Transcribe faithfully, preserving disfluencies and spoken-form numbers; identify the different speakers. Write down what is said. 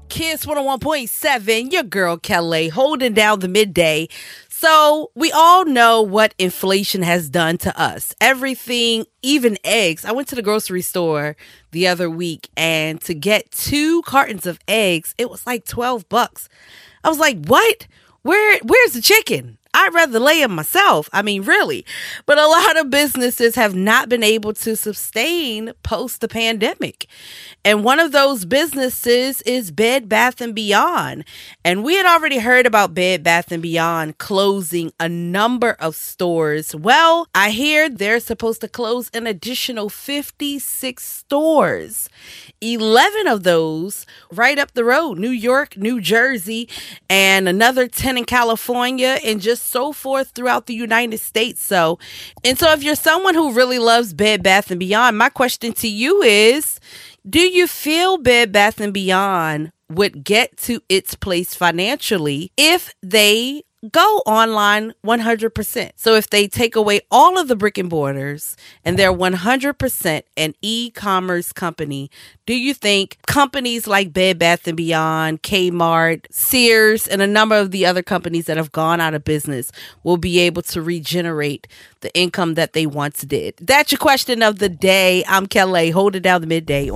Speaker 1: Kiss one oh one point seven, your girl Kelly, holding down the midday. So we all know what inflation has done to us. Everything, even eggs. I went to the grocery store the other week, and to get two cartons of eggs, it was like twelve bucks. I was like, what? Where, where's the chicken? I'd rather lay them myself. I mean, really. But a lot of businesses have not been able to sustain post the pandemic. And one of those businesses is Bed Bath and Beyond. And we had already heard about Bed Bath and Beyond closing a number of stores. Well, I hear they're supposed to close an additional fifty-six stores. eleven of those right up the road, New York, New Jersey, and another ten in California, and just so forth throughout the United States. So, and so if you're someone who really loves Bed Bath and Beyond, my question to you is, do you feel Bed Bath and Beyond would get to its place financially if they go online one hundred percent? So if they take away all of the brick and mortars and they're one hundred percent an e-commerce company, do you think companies like Bed Bath and Beyond, Kmart, Sears, and a number of the other companies that have gone out of business will be able to regenerate the income that they once did? That's your question of the day. I'm Kelly, holding down the midday.